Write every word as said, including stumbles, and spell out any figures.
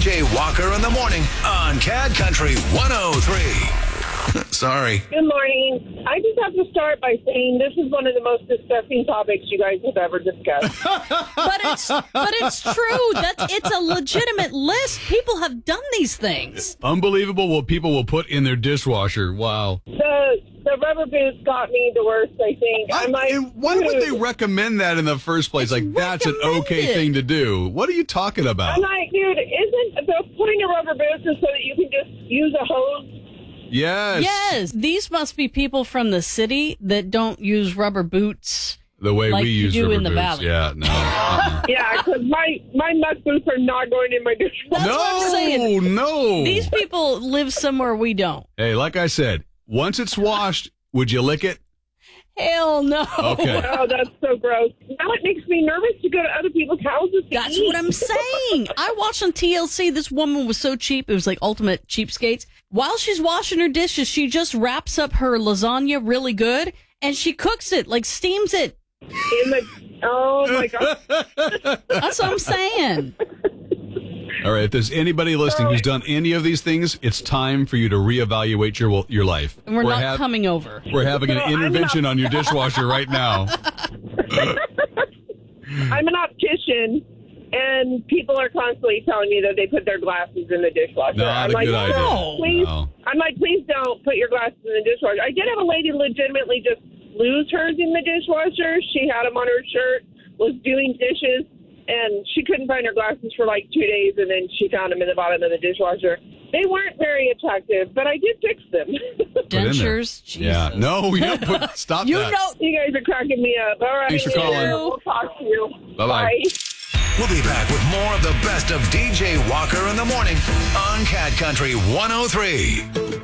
J Walker in the morning on Cad Country one oh three. Sorry. Good morning. I just have to start by saying this is one of the most disgusting topics you guys have ever discussed. But it's but it's true. That's it's a legitimate list. People have done these things. Unbelievable what people will put in their dishwasher. Wow. The the rubber boots got me the worst, I think. I'm like, and why would they dude. recommend that in the first place? It's Like, that's an okay recommended. thing to do. What are you talking about? I'm like, dude, isn't the point of rubber boots is so that you can just use a hose? Yes. Yes, these must be people from the city that don't use rubber boots. The way Like we you use do rubber in the boots. valley. Yeah, no. Uh-uh. Yeah, because my, my muck boots are not going in my dishwasher. That's no, what I'm saying. no. These people live somewhere we don't. Hey, like I said, once it's washed, would you lick it? Hell no. Okay. Oh, that's so gross. Now it makes me nervous to go to other people's houses to That's eat. what I'm saying. I watched on T L C. This woman was so cheap. It was like ultimate cheapskates. While she's washing her dishes, she just wraps up her lasagna really good, and she cooks it, like steams it. In the, oh, my God. That's what I'm saying. All right, if there's anybody listening who's done any of these things, it's time for you to reevaluate your your life. And we're, not hav- coming over. We're having an No, I'm intervention not- on your dishwasher right now. I'm an optician, and people are constantly telling me that they put their glasses in the dishwasher. Not I'm a like, good idea. no, please. No. I'm like, please don't put your glasses in the dishwasher. I did have a lady legitimately just lose hers in the dishwasher. She had them on her shirt, was doing dishes, and she couldn't find her glasses for like two days, and then she found them in the bottom of the dishwasher. They weren't very attractive, but I did fix them. Put in there. Dentures. Jesus. Yeah. No, we don't put, stop You that. know. You guys are cracking me up. All right. Thanks for calling. We'll talk to you. Bye-bye. Bye. We'll be back with more of the best of D J Walker in the morning on Cad Country one oh three.